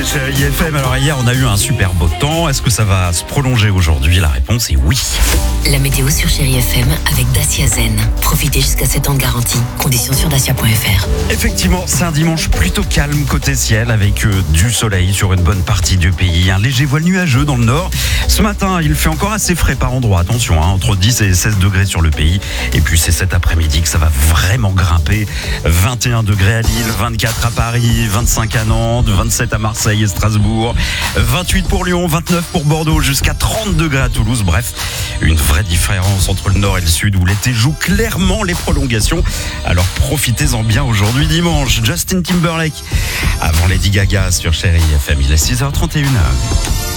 Chérie FM, alors hier on a eu un super beau temps. Est-ce que ça va se prolonger aujourd'hui? La réponse est oui. La météo sur Chérie FM avec Dacia Zen. Profitez jusqu'à 7 ans de garantie. Conditions sur dacia.fr. Effectivement, c'est un dimanche plutôt calme côté ciel avec du soleil sur une bonne partie du pays. Un léger voile nuageux dans le nord. Ce matin, il fait encore assez frais par endroits. Attention, entre 10 et 16 degrés sur le pays. Et puis c'est cet après-midi que ça va vraiment grimper. 21 degrés à Lille, 24 à Paris, 25 à Nantes, 27 à Marseille et Strasbourg, 28 pour Lyon, 29 pour Bordeaux, jusqu'à 30 degrés à Toulouse. Bref, une vraie différence entre le nord et le sud où l'été joue clairement les prolongations. Alors profitez-en bien aujourd'hui dimanche. Justin Timberlake avant Lady Gaga sur Chérie FM. Il est 6h31.